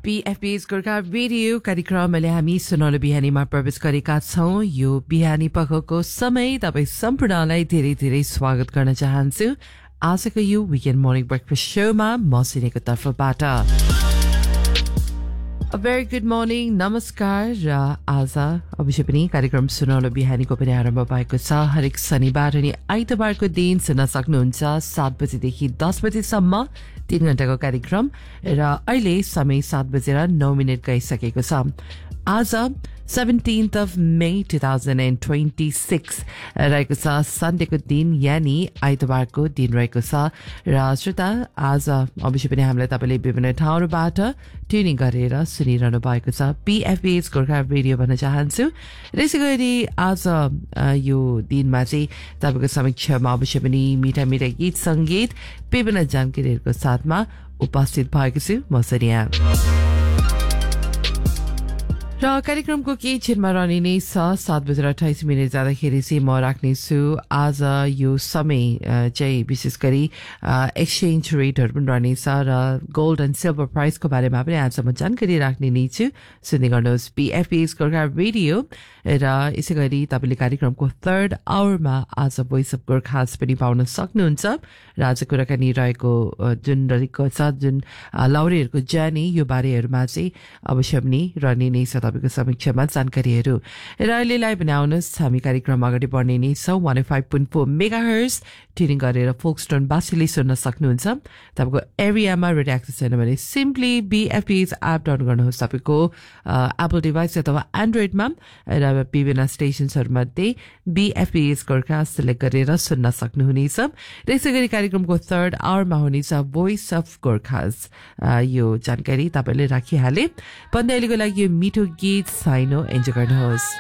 BFB's Gorkha radio कार्यक्रमले हामी सुनौलो बिहानीमा प्रवेश गरेका छौं। यो बिहानी पखको समय तपाई सम्पूर्णलाई धेरै धेरै स्वागत गर्न चाहन्छु। आजको यो वीकेन्ड मर्निङ ब्रेकफास्ट शोमा म सिनेको तर्फबाट A very good morning, नमस्कार र आज अवश्य पनि कार्यक्रम सुनौलो बिहानीको पनि आरम्भ भएको छ। हरेक शनिबार अनि आइतबारको दिन सुन्न सक्नुहुन्छ 7 बजेदेखि 10 बजेसम्म 3 घण्टाको कार्यक्रम र अहिले समय 7 बजेर 9 मिनेट गइसकेको छ। आज 17th of May 2026 रहेको छ, सन्डेको दिन यानी आइतबारको दिन रहेको छ। र श्रोता, आज अवश्य पनि हामीलाई तपाईले विभिन्न ठाउँबाट ट्युनिङ गरेर सुनिरहनु भएको छ। BFB's गोर्खा रेडियो भन्न चाहन्छु। त्यसै गरी आज यो दिनमा चाहिँ तपाईको समीक्षामा अवश्य पनि मिठा मिठा गीत संगीत विभिन्न जानकारीहरूको साथमा उपस्थित भएको छु म सरिया। र कार्यक्रमको केही क्षणमा रहने नै छ। 7 बजेर 28 मिनट जाँदाखेरि चाहिँ म राख्नेछु। आज यो समय चाहिँ विशेष गरी एक्सचेन्ज रेटहरू पनि रहनेछ र गोल्ड एन्ड सिल्भर प्राइसको बारेमा पनि आज म जानकारी राख्ने नै छु। सुन्दै गर्नुहोस् BFB's गोर्खा रेडियो। र यसै गरी तपाईँले कार्यक्रमको थर्ड आवरमा आज भोइस अफ गोर्खाज पनि पाउन सक्नुहुन्छ। र आज कुराकानी रहेको जुन रहेको छ, जुन लाउरेहरूको जर्नी, यो बारेहरूमा चाहिँ अवश्य पनि रहने नै छ तपाईँको समीक्षामा जानकारीहरू। र अहिलेलाई पनि आउनुहोस्, हामी कार्यक्रम अगाडि बढ्ने नै छौँ। 105.4 मेगाहर्ज ट्युनिङ गरेर फोक्सटोनवासीले सुन्न सक्नुहुन्छ। तपाईँको एरियामा रेडियो एक्सेस छैन भने सिम्पली BFB's एप डाउनलोड गर्नुहोस् तपाईँको एप्पल डिभाइस अथवा एन्ड्रोइडमा। र विभिन्न स्टेसन्सहरूमध्ये BFB's गोर्खा सिलेक्ट गरेर सुन्न सक्नुहुनेछ। त्यसै गरी कार्यक्रमको थर्ड आवरमा हुनेछ भोइस अफ गोर्खाज। यो जानकारी तपाईँले राखिहाले। भन्दै अहिलेको लागि यो मिठो गीत साइनो एन्जोय गर्नुहोस्।